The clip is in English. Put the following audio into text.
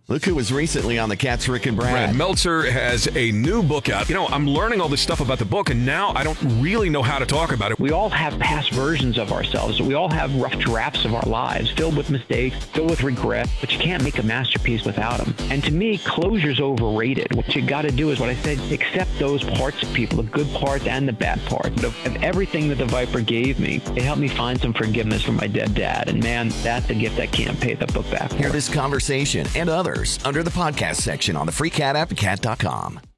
Look who was recently on the Cats, Rick and Brad. Brad Meltzer has a new book out. You know, I'm learning all this stuff about the book, and now I don't really know how to talk about it. We all have past versions of ourselves. We all have rough drafts of our lives, filled with mistakes, filled with regret, but you can't make a masterpiece without them. And to me, closure's overrated. What you got to do is what I said, accept those parts of people, the good parts and the bad parts. Of everything that the Viper gave me, it helped me find some forgiveness for my dead dad. And man, that's a gift I can't pay the book back for. Hear this conversation and others under the podcast section on the free Cat app at cat.com.